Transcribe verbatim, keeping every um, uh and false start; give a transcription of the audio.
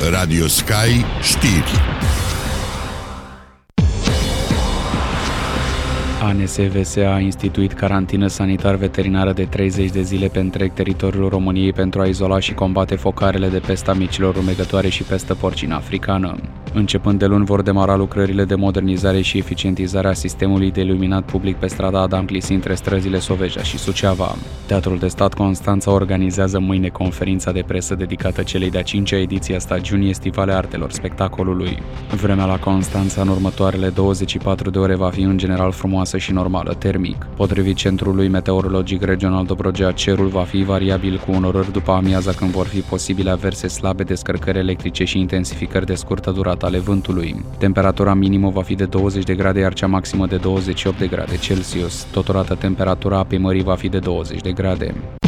Radio Sky știri. A N S V S a instituit carantină sanitar-veterinară de treizeci de zile pe întreg teritoriul României pentru a izola și combate focarele de pesta micilor rumegătoare și pestă porcină africană. Începând de luni vor demara lucrările de modernizare și eficientizare a sistemului de iluminat public pe strada Adam Clisi între străzile Soveja și Suceava. Teatrul de Stat Constanța organizează mâine conferința de presă dedicată celei de-a cincea ediție a stagiunii estivale artelor spectacolului. Vremea la Constanța în următoarele douăzeci și patru de ore va fi în general frumoasă și normală termic. Potrivit Centrului Meteorologic Regional Dobrogea, cerul va fi variabil cu unorări după amiaza când vor fi posibile averse slabe, descărcări electrice și intensificări de scurtă durată ale vântului. Temperatura minimă va fi de douăzeci de grade, iar cea maximă de douăzeci și opt de grade Celsius. Totodată temperatura apei mării va fi de douăzeci de grade.